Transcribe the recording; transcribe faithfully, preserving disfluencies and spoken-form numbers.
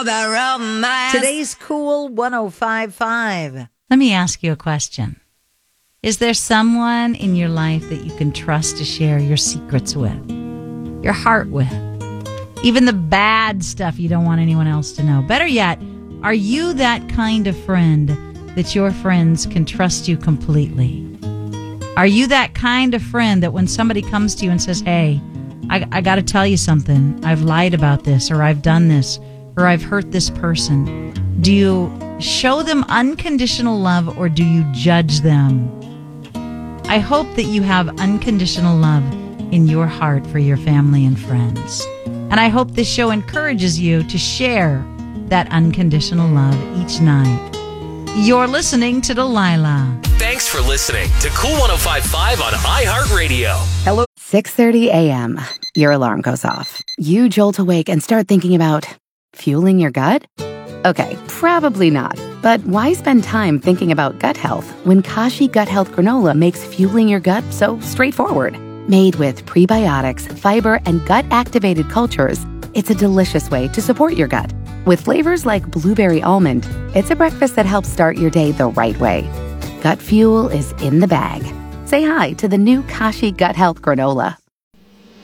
Today's Cool one oh five point five. Let me ask you a question. Is there someone in your life that you can trust to share your secrets with, your heart with, even the bad stuff you don't want anyone else to know? Better yet, are you that kind of friend that your friends can trust you completely? Are you that kind of friend that when somebody comes to you and says, hey, I, I got to tell you something, I've lied about this, or I've done this, or I've hurt this person, do you show them unconditional love or do you judge them? I hope that you have unconditional love in your heart for your family and friends. And I hope this show encourages you to share that unconditional love each night. You're listening to Delilah. Thanks for listening to Cool one oh five point five on iHeartRadio. Hello. six thirty a.m. Your alarm goes off. You jolt awake and start thinking about fueling your gut? Okay, probably not. But why spend time thinking about gut health when Kashi Gut Health Granola makes fueling your gut so straightforward? Made with prebiotics, fiber, and gut-activated cultures, it's a delicious way to support your gut. With flavors like blueberry almond, it's a breakfast that helps start your day the right way. Gut fuel is in the bag. Say hi to the new Kashi Gut Health Granola.